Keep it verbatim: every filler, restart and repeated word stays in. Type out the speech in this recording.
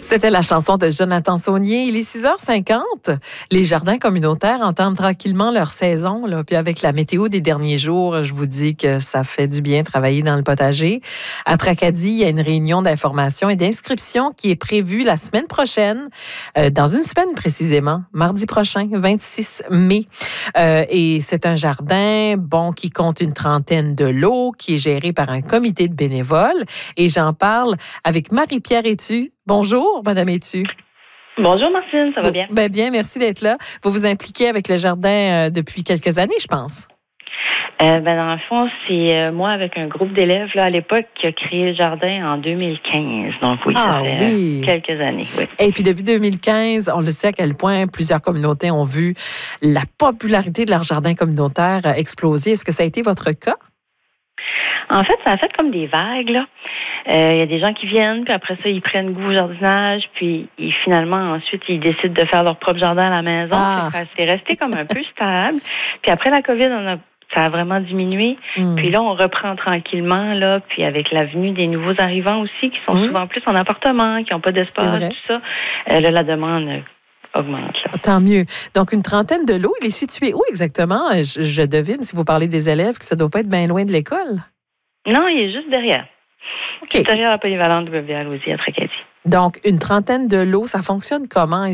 C'était la chanson de Jonathan Saunier. Il est six heures cinquante. Les jardins communautaires entament tranquillement leur saison. Là. Puis avec la météo des derniers jours, je vous dis que ça fait du bien travailler dans le potager. À Tracadie, il y a une réunion d'information et d'inscription qui est prévue la semaine prochaine, euh, dans une semaine précisément, mardi prochain, vingt-six mai. Euh, et c'est un jardin, bon, qui compte une trentaine de lots, qui est géré par un comité de bénévoles. Et j'en parle avec Marie-Pierre Étu. Bonjour, Madame Étu. Bonjour, Martine, ça va vous, bien? Ben bien, merci d'être là. Vous vous impliquez avec le jardin euh, depuis quelques années, je pense. Euh, ben dans le fond, c'est euh, moi avec un groupe d'élèves là à l'époque qui a créé le jardin en deux mille quinze. Donc oui, ah, ça fait oui. Euh, quelques années. Oui. Et puis depuis deux mille quinze, on le sait à quel point plusieurs communautés ont vu la popularité de leur jardin communautaire exploser. Est-ce que ça a été votre cas? En fait, ça a fait comme des vagues, là. Il euh, y a des gens qui viennent, puis après ça, ils prennent goût au jardinage, puis ils, finalement, ensuite, ils décident de faire leur propre jardin à la maison. Ah. Ça c'est resté comme un peu stable. Puis après la COVID, on a, ça a vraiment diminué. Mm. Puis là, on reprend tranquillement, là, puis avec la venue des nouveaux arrivants aussi, qui sont mm. souvent plus en appartement, qui n'ont pas d'espace, tout ça, euh, là, la demande augmente. Là. Tant mieux. Donc, une trentaine de lots, il est situé où exactement? Je, je devine, si vous parlez des élèves, que ça ne doit pas être bien loin de l'école. Non, il est juste derrière. Okay. Derrière la polyvalente de W A Louisier à Tracadie. Donc, une trentaine de lots, ça fonctionne comment?